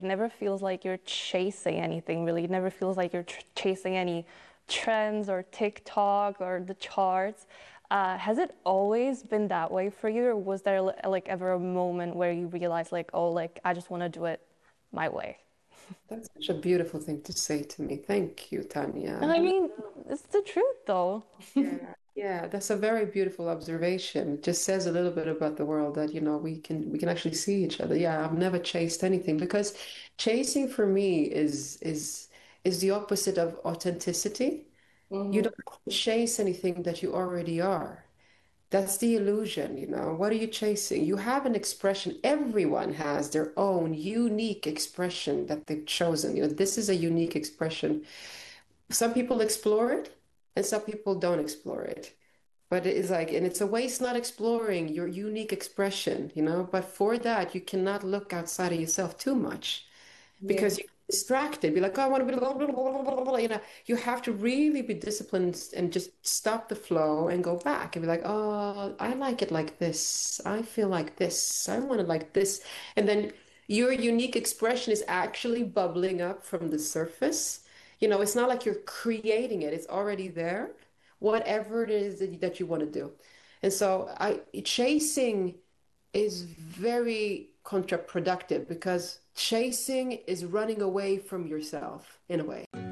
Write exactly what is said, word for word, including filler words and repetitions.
It never feels like you're chasing anything really. It never feels like you're tr chasing any trends or TikTok or the charts. Uh, has it always been that way for you, or was there li- like ever a moment where you realized like, oh, like I just want to do it my way? That's such a beautiful thing to say to me. Thank you, And Tanya. I mean, it's the truth though. Yeah, yeah, that's a very beautiful observation. It just says a little bit about the world that, you know, we can we can actually see each other. Yeah, I've never chased anything because chasing for me is is is the opposite of authenticity. You Hmm. don't chase anything that you already are. That's the illusion, you know. What are you chasing? You have an expression. Everyone has their own unique expression that they've chosen. You know, this is a unique expression. Some people explore it and some people don't explore it. But it is like, and it's a waste not exploring your unique expression, you know. But for that, you cannot look outside of yourself too much Yeah. because you're distracted. Be like, oh, I want to be, blah, blah, blah, blah, blah, you know. You have to really be disciplined and just stop the flow and go back and be like, oh, I like it like this. I feel like this. I want it like this. And then your unique expression is actually bubbling up from the surface. You know, it's not like you're creating it, it's already there, whatever it is that that you want to do. And so I chasing is very counterproductive because chasing is running away from yourself in a way.